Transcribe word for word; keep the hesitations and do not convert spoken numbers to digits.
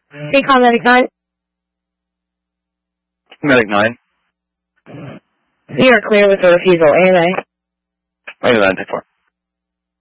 Hey, call Medic nine. Medic nine. You are clear with the refusal. A N A. Wait a minute, four.